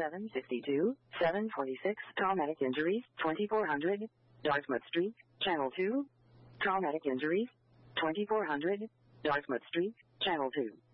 752, 746, traumatic injuries, 2400, Dartmouth Street, Channel 2. Traumatic injuries, 2400, Dartmouth Street, Channel 2.